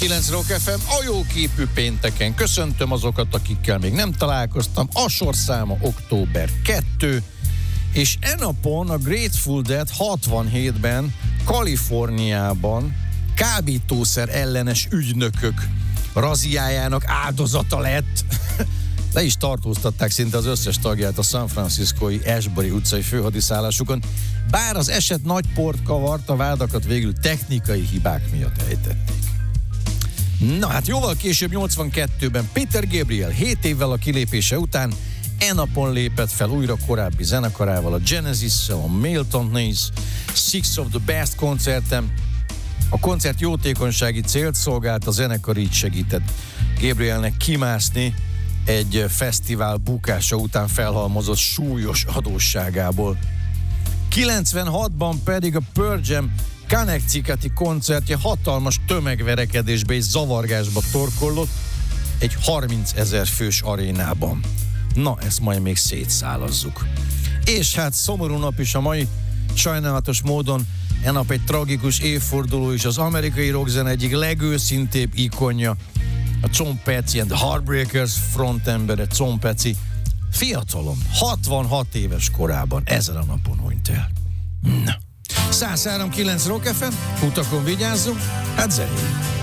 9 Rock FM a jóképű pénteken. Köszöntöm azokat, akikkel még nem találkoztam. A sorszáma október 2, és e napon a Grateful Dead 67-ben Kaliforniában kábítószer ellenes ügynökök razziájának áldozata lett. Le is tartóztatták szinte az összes tagját a San Franciscói Ashbury utcai főhadiszállásukon, bár az eset nagy port kavart, a vádakat végül technikai hibák miatt ejtették. Na hát jóval később, 82-ben Peter Gabriel 7 évvel a kilépése után e napon lépett fel újra korábbi zenekarával, a Genesis-szel, a Milton Nace Six of the Best koncerten. A koncert jótékonysági célt szolgált, a zenekar így segített Gabrielnek kimászni egy fesztivál bukása után felhalmozott súlyos adósságából. 96-ban pedig a Pearl Jam Connecticuti koncertje hatalmas tömegverekedésbe és zavargásba torkollott egy 30 000 fős arénában. Na, ezt majd még szétszálazzuk. És hát szomorú nap is a mai, sajnálatos módon e nap egy tragikus évforduló is, az amerikai rockzene egyik legőszintébb ikonja, a Tom Petty and the Heartbreakers frontembere Tom Petty fiatalon, 66 éves korában ezen a napon hunyt el. Na. 103.9 Rock FM, utakon vigyázzunk, hát zenéljünk.